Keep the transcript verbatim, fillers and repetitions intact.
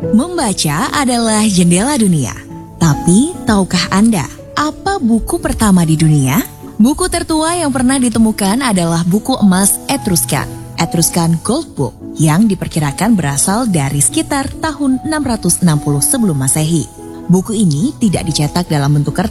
Membaca adalah jendela dunia. Tapi, tahukah Anda apa buku pertama di dunia? Buku tertua yang pernah ditemukan adalah buku emas Etruscan, Etruscan Gold Book, yang diperkirakan berasal dari sekitar tahun enam ratus enam puluh sebelum Masehi. Buku ini tidak dicetak dalam bentuk kertas,